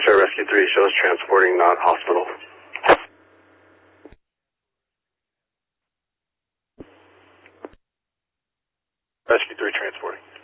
Star Rescue 3 shows transporting, not hospital. Rescue 3 transporting.